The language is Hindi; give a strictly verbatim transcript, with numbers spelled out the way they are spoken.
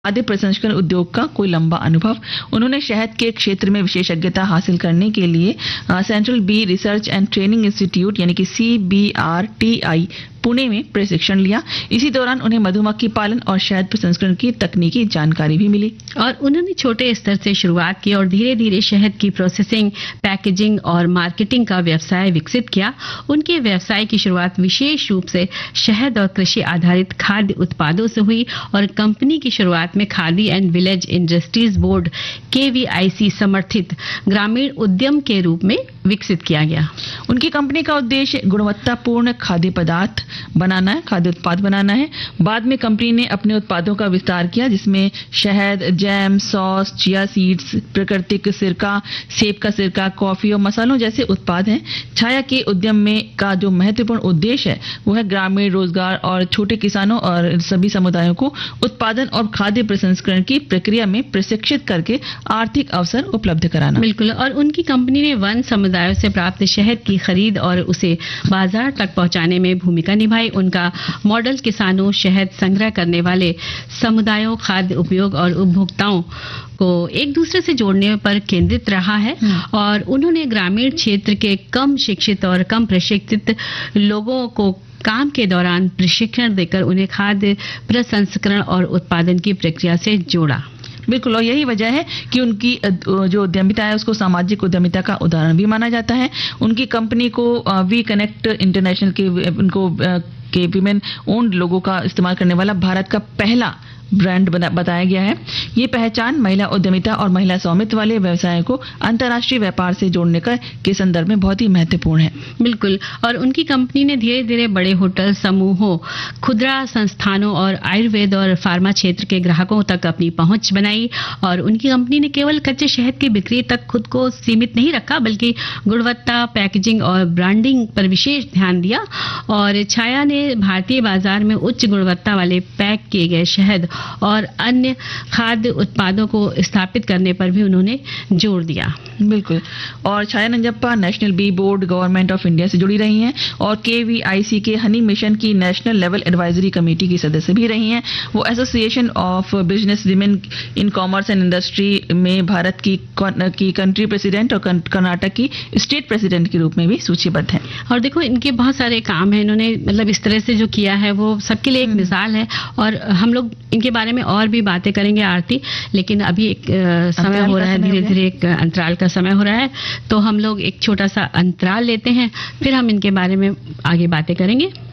खाद्य प्रसंस्करण उद्योग का कोई लंबा अनुभव। उन्होंने शहद के क्षेत्र में विशेषज्ञता हासिल करने के लिए central B research and training institute यानी कि C B R T I Pune में प्रशिक्षण लिया। इसी दौरान उन्हें मधुमक्खी पालन और शहद प्रसंस्करण की तकनीकी जानकारी भी मिली। और उन्होंने छोटे स्तर से शुरुआत की और धीरे धीरे शहद की प्रोसेसिंग, पैकेजिंग और मार्केटिंग का व्यवसाय विकसित किया। उनके व्यवसाय की शुरुआत विशेष रूप से शहद और कृषि आधारित खाद्य उत्पादों से हुई और कंपनी की शुरुआत में khadi and village industries board के वी आई सी समर्थित ग्रामीण उद्यम के रूप में विकसित किया गया। उनकी कंपनी का उद्देश्य गुणवत्तापूर्ण खाद्य पदार्थ बनाना है, खाद्य उत्पाद बनाना है। बाद में कंपनी ने अपने उत्पादों का विस्तार किया, जिसमें शहद, जैम, सॉस, चिया सीड्स, प्राकृतिक सिरका, सेब का सिरका, कॉफी और मसालों जैसे उत्पाद हैं। छाया के उद्यम में का जो महत्वपूर्ण उद्देश्य है वो है ग्रामीण रोजगार और छोटे किसानों और सभी समुदायों को उत्पादन और खाद्य प्रसंस्करण की प्रक्रिया में प्रशिक्षित करके आर्थिक अवसर उपलब्ध कराना। बिल्कुल। और उनकी कंपनी ने वन समुदायों से प्राप्त शहद की खरीद और उसे बाजार तक पहुंचाने में भूमिका निभाई। उनका मॉडल किसानों, शहद संग्रह करने वाले समुदायों, खाद्य उपयोग और उपभोक्ताओं को एक दूसरे से जोड़ने पर केंद्रित रहा है। और उन्होंने ग्रामीण क्षेत्र के कम शिक्षित और कम प्रशिक्षित लोगों को काम के दौरान प्रशिक्षण देकर उन्हें खाद्य प्रसंस्करण और उत्पादन की प्रक्रिया से जोड़ा। बिल्कुल। और यही वजह है कि उनकी जो उद्यमिता है उसको सामाजिक उद्यमिता का उदाहरण भी माना जाता है। उनकी कंपनी को वी कनेक्ट इंटरनेशनल के उनको के विमेन ओन्ड लोगों का इस्तेमाल करने वाला भारत का पहला ब्रांड बताया गया है। ये पहचान महिला उद्यमिता और महिला स्वामित्व वाले व्यवसायों को अंतर्राष्ट्रीय व्यापार से जोड़ने का के संदर्भ में बहुत ही महत्वपूर्ण है। बिल्कुल। और उनकी कंपनी ने धीरे धीरे बड़े होटल समूहों, खुदरा संस्थानों और आयुर्वेद और फार्मा क्षेत्र के ग्राहकों तक अपनी पहुंच बनाई। और उनकी कंपनी ने केवल कच्चे शहद की बिक्री तक खुद को सीमित नहीं रखा, बल्कि गुणवत्ता, पैकेजिंग और ब्रांडिंग पर विशेष ध्यान दिया। और छाया ने भारतीय बाजार में उच्च गुणवत्ता वाले पैक किए गए शहद और अन्य खाद्य उत्पादों को स्थापित करने पर भी उन्होंने जोर दिया। बिल्कुल। और छाया Nanjappa national B board government of India से जुड़ी रही हैं और के वी आई सी के हनी मिशन की नेशनल लेवल एडवाइजरी कमेटी की सदस्य भी रही हैं। वो association of business women in commerce and industry में भारत की की कंट्री प्रेसिडेंट और कर्नाटक की स्टेट प्रेसिडेंट के रूप में भी सूचीबद्ध है। और देखो, इनके बहुत सारे काम हैं। इन्होंने मतलब इस तरह से जो किया है वो सबके लिए एक मिसाल है। और हम लोग इनके बारे में और भी बातें करेंगे आरती, लेकिन अभी एक आ, समय हो रहा है, धीरे धीरे एक अंतराल का समय हो रहा है, तो हम लोग एक छोटा सा अंतराल लेते हैं, फिर हम इनके बारे में आगे बातें करेंगे।